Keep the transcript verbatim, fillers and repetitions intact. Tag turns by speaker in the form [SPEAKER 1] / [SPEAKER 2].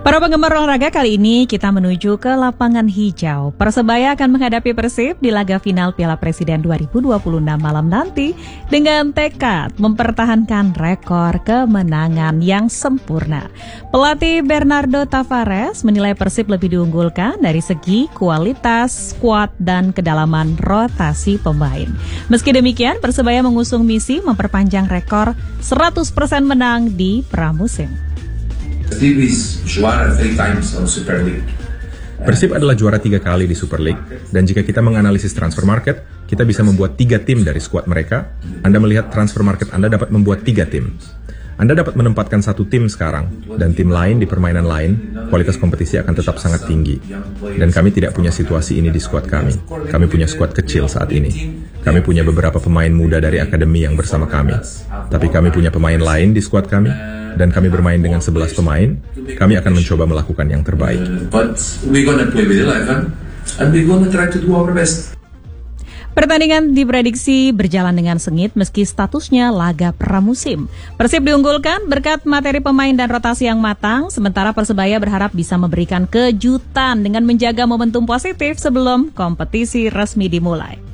[SPEAKER 1] Para penggemar olahraga, kali ini kita menuju ke lapangan hijau. Persebaya akan menghadapi Persib di laga final Piala Presiden dua ribu dua puluh enam malam nanti dengan tekad mempertahankan rekor kemenangan yang sempurna. Pelatih Bernardo Tavares menilai Persib lebih diunggulkan dari segi kualitas, skuad, dan kedalaman rotasi pemain. Meski demikian, Persebaya mengusung misi memperpanjang rekor seratus persen menang di pramusim.
[SPEAKER 2] Persib adalah juara tiga kali di Super League, dan jika kita menganalisis transfer market, kita bisa membuat tiga tim dari skuad mereka. Anda melihat transfer market Anda dapat membuat tiga tim. Anda dapat menempatkan satu tim sekarang, dan tim lain di permainan lain, kualitas kompetisi akan tetap sangat tinggi. Dan kami tidak punya situasi ini di skuad kami. Kami punya skuad kecil saat ini. Kami punya beberapa pemain muda dari akademi yang bersama kami. Tapi kami punya pemain lain di skuad kami, dan kami bermain dengan sebelas pemain. Kami akan mencoba melakukan yang terbaik.
[SPEAKER 1] Pertandingan diprediksi berjalan dengan sengit meski statusnya laga pramusim. Persib diunggulkan berkat materi pemain dan rotasi yang matang, sementara Persebaya berharap bisa memberikan kejutan dengan menjaga momentum positif sebelum kompetisi resmi dimulai.